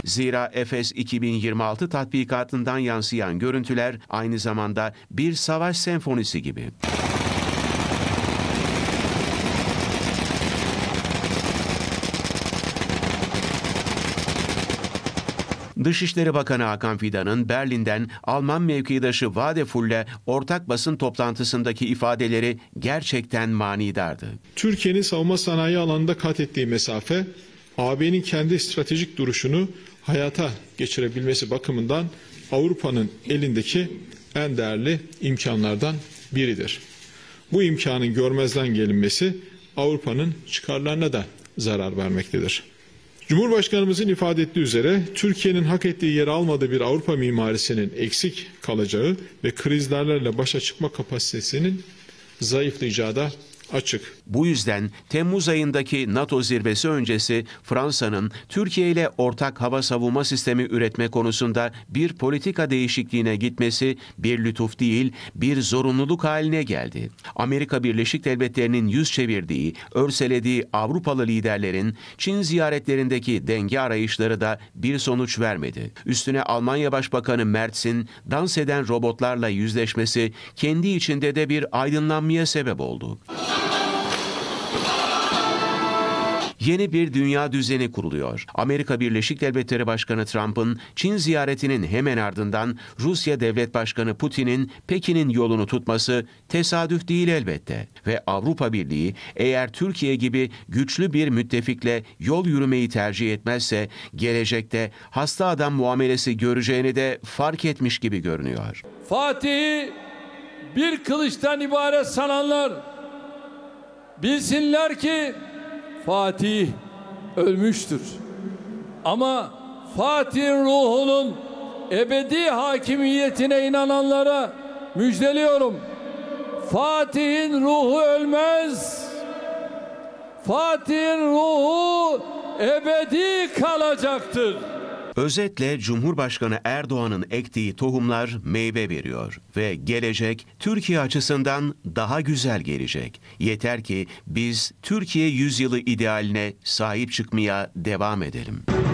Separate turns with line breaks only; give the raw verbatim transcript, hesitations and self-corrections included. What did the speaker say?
Zira Efes iki bin yirmi altı tatbikatından yansıyan görüntüler aynı zamanda bir savaş senfonisi gibi. Dışişleri Bakanı Hakan Fidan'ın Berlin'den Alman mevkidaşı Wadefull'le ortak basın toplantısındaki ifadeleri gerçekten manidardı.
Türkiye'nin savunma sanayi alanında kat ettiği mesafe, A B'nin kendi stratejik duruşunu hayata geçirebilmesi bakımından Avrupa'nın elindeki en değerli imkanlardan biridir. Bu imkanın görmezden gelinmesi Avrupa'nın çıkarlarına da zarar vermektedir. Cumhurbaşkanımızın ifade ettiği üzere Türkiye'nin hak ettiği yeri almadığı bir Avrupa mimarisinin eksik kalacağı ve krizlerle başa çıkma kapasitesinin zayıflayacağı da açık.
Bu yüzden Temmuz ayındaki NATO zirvesi öncesi Fransa'nın Türkiye ile ortak hava savunma sistemi üretme konusunda bir politika değişikliğine gitmesi bir lütuf değil, bir zorunluluk haline geldi. Amerika Birleşik Devletleri'nin yüz çevirdiği, örselediği Avrupalı liderlerin Çin ziyaretlerindeki denge arayışları da bir sonuç vermedi. Üstüne Almanya Başbakanı Merz'in dans eden robotlarla yüzleşmesi kendi içinde de bir aydınlanmaya sebep oldu. Yeni bir dünya düzeni kuruluyor. Amerika Birleşik Devletleri Başkanı Trump'ın Çin ziyaretinin hemen ardından Rusya Devlet Başkanı Putin'in Pekin'in yolunu tutması tesadüf değil elbette. Ve Avrupa Birliği eğer Türkiye gibi güçlü bir müttefikle yol yürümeyi tercih etmezse gelecekte hasta adam muamelesi göreceğini de fark etmiş gibi görünüyor.
Fatih'i bir kılıçtan ibaret sananlar bilsinler ki Fatih ölmüştür. Ama Fatih'in ruhunun ebedi hakimiyetine inananlara müjdeliyorum. Fatih'in ruhu ölmez. Fatih'in ruhu ebedi kalacaktır.
Özetle Cumhurbaşkanı Erdoğan'ın ektiği tohumlar meyve veriyor ve gelecek Türkiye açısından daha güzel gelecek. Yeter ki biz Türkiye yüzyılı idealine sahip çıkmaya devam edelim.